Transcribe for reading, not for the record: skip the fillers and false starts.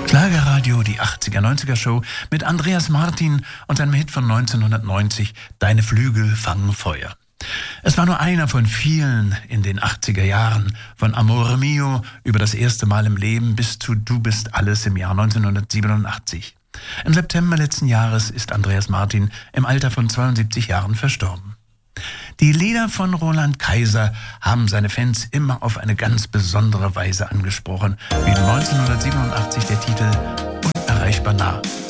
Schlagerradio, die 80er-90er-Show mit Andreas Martin und seinem Hit von 1990, Deine Flügel fangen Feuer. Es war nur einer von vielen in den 80er Jahren, von Amore Mio über das erste Mal im Leben bis zu Du bist alles im Jahr 1987. Im September letzten Jahres ist Andreas Martin im Alter von 72 Jahren verstorben. Die Lieder von Roland Kaiser haben seine Fans immer auf eine ganz besondere Weise angesprochen, wie 1987 der Titel Unerreichbar nah.